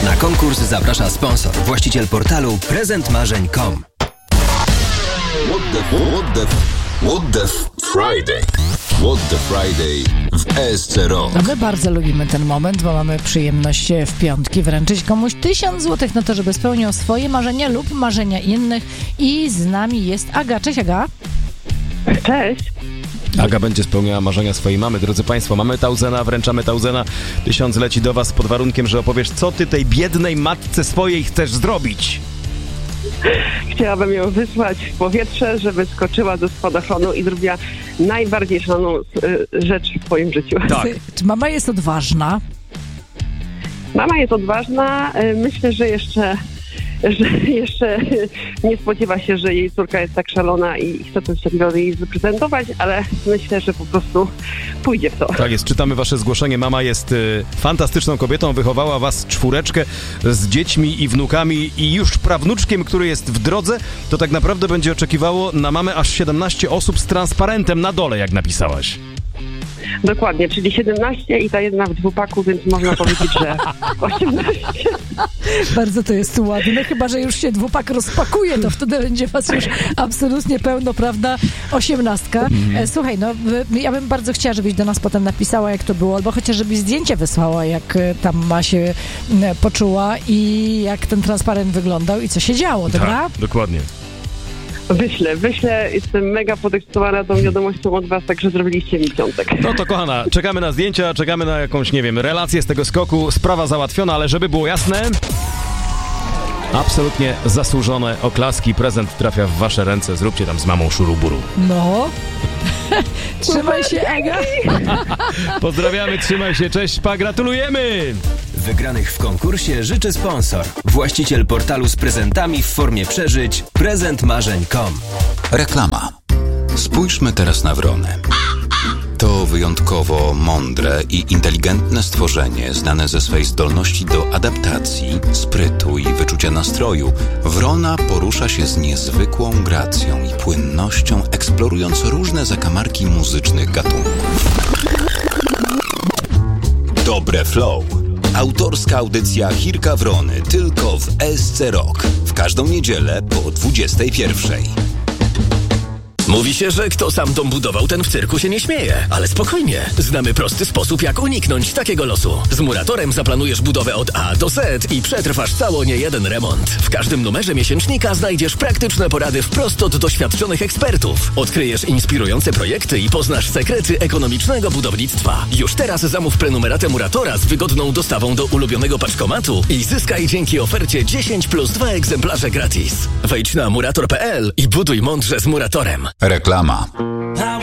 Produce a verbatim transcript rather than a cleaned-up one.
Na konkurs zaprasza sponsor, właściciel portalu prezent marzeń kropka com. What the, what the, what the Friday? What the Friday w E S C Rock. No my bardzo lubimy ten moment, bo mamy przyjemność w piątki wręczyć komuś tysiąc złotych na to, żeby spełnił swoje marzenia lub marzenia innych. I z nami jest Aga. Cześć, Aga. Cześć. Aga będzie spełniała marzenia swojej mamy. Drodzy Państwo, mamy Tauzena, wręczamy Tauzena. Tysiąc leci do Was pod warunkiem, że opowiesz, co Ty tej biednej matce swojej chcesz zrobić. Chciałabym ją wysłać w powietrze, żeby skoczyła ze spadochronu i zrobiła najbardziej szaloną rzecz w swoim życiu. Tak. Czy mama jest odważna? Mama jest odważna. Myślę, że jeszcze, że jeszcze nie spodziewa się, że jej córka jest tak szalona i chce coś takiego jej zaprezentować, ale myślę, że po prostu pójdzie w to. Tak jest, czytamy Wasze zgłoszenie. Mama jest y, fantastyczną kobietą, wychowała Was czwóreczkę z dziećmi i wnukami i już prawnuczkiem, który jest w drodze, to tak naprawdę będzie oczekiwało na mamę aż siedemnaście osób z transparentem na dole, jak napisałaś. Dokładnie, czyli siedemnaście i ta jedna w dwupaku, więc można powiedzieć, że osiemnaście. Bardzo to jest ładne, chyba że już się dwupak rozpakuje, to wtedy będzie was już absolutnie pełnoprawna osiemnastka. Mm. Słuchaj, no ja bym bardzo chciała, żebyś do nas potem napisała, jak to było, albo chociaż żebyś zdjęcie wysłała, jak tam ma się poczuła i jak ten transparent wyglądał i co się działo, tak, dobra? Dokładnie. Wyślę, wyślę, jestem mega podekscytowana tą wiadomością od was, także zrobiliście mi piątek. No to kochana, czekamy na zdjęcia, czekamy na jakąś, nie wiem, relację z tego skoku, sprawa załatwiona, ale żeby było jasne, absolutnie zasłużone oklaski, prezent trafia w wasze ręce, zróbcie tam z mamą szuruburu. No, trzymaj się, Aga. Pozdrawiamy, trzymaj się, cześć, pa, gratulujemy! Wygranych w konkursie życzy sponsor, właściciel portalu z prezentami w formie przeżyć prezent marzeń kropka com. Reklama. Spójrzmy teraz na wronę. To wyjątkowo mądre i inteligentne stworzenie, znane ze swej zdolności do adaptacji, sprytu i wyczucia nastroju. Wrona porusza się z niezwykłą gracją i płynnością, eksplorując różne zakamarki muzycznych gatunków. Dobre flow. Autorska audycja Chirka Wrony tylko w E S C Rock. W każdą niedzielę po dwudziestej pierwszej. Mówi się, że kto sam dom budował, ten w cyrku się nie śmieje. Ale spokojnie, znamy prosty sposób, jak uniknąć takiego losu. Z Muratorem zaplanujesz budowę od A do Z i przetrwasz cało niejeden remont. W każdym numerze miesięcznika znajdziesz praktyczne porady wprost od doświadczonych ekspertów. Odkryjesz inspirujące projekty i poznasz sekrety ekonomicznego budownictwa. Już teraz zamów prenumeratę Muratora z wygodną dostawą do ulubionego paczkomatu i zyskaj dzięki ofercie dziesięć plus dwa egzemplarze gratis. Wejdź na murator kropka p l i buduj mądrze z Muratorem. Reklama.